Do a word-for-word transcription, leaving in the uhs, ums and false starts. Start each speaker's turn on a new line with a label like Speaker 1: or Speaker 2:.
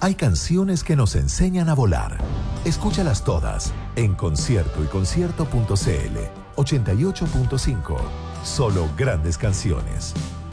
Speaker 1: Hay canciones que nos enseñan a volar. Escúchalas todas en concierto y concierto punto c l. ochenta y ocho punto cinco. Solo grandes canciones.